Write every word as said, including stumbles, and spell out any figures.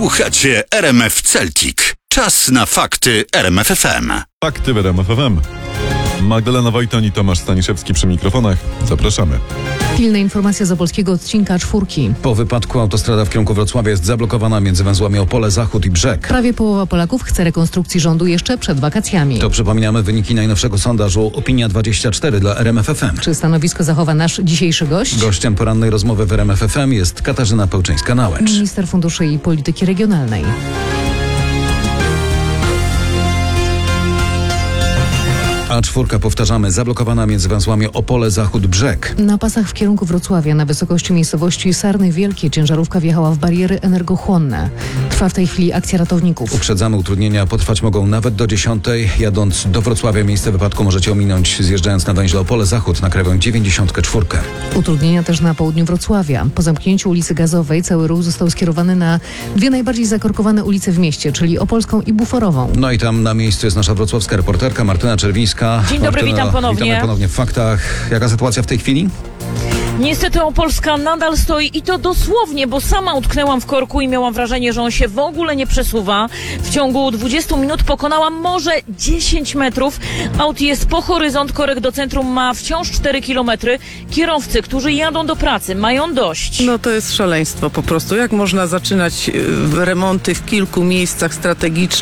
Słuchacie R M F Celtic. Czas na fakty R M F F M. Fakty w R M F F M. Magdalena Wojtoń i Tomasz Staniszewski przy mikrofonach. Zapraszamy. Pilne informacje z opolskiego odcinka czwórki. Po wypadku autostrada w kierunku Wrocławia jest zablokowana między węzłami Opole Zachód i Brzeg. Prawie połowa Polaków chce rekonstrukcji rządu jeszcze przed wakacjami. To przypominamy wyniki najnowszego sondażu Opinia dwadzieścia cztery dla R M F F M. Czy stanowisko zachowa nasz dzisiejszy gość? Gościem porannej rozmowy w R M F F M jest Katarzyna Pełczyńska-Nałęcz. Minister Funduszy i Polityki Regionalnej. A czwórka, powtarzamy, zablokowana między węzłami Opole Zachód Brzeg. Na pasach w kierunku Wrocławia, na wysokości miejscowości Sarny Wielkie, ciężarówka wjechała w bariery energochłonne. Trwa w tej chwili akcja ratowników. Uprzedzamy, utrudnienia potrwać mogą nawet do dziesiątej. Jadąc do Wrocławia miejsce wypadku możecie ominąć, zjeżdżając na węźle Opole Zachód na krawę dziewięćdziesiąt cztery. Utrudnienia też na południu Wrocławia. Po zamknięciu ulicy Gazowej cały ruch został skierowany na dwie najbardziej zakorkowane ulice w mieście, czyli Opolską i Buforową. No i tam na miejscu jest nasza wrocławska reporterka Martyna Czerwińska. Dzień dobry, Martyna, witam ponownie. Witamy ponownie w faktach. Jaka sytuacja w tej chwili? Niestety Opolska nadal stoi i to dosłownie, bo sama utknęłam w korku i miałam wrażenie, że on się w ogóle nie przesuwa. W ciągu dwudziestu minut pokonałam może dziesięć metrów. Aut jest po horyzont, korek do centrum ma wciąż cztery kilometry. Kierowcy, którzy jadą do pracy, mają dość. No to jest szaleństwo po prostu. Jak można zaczynać y, remonty w kilku miejscach strategicznych?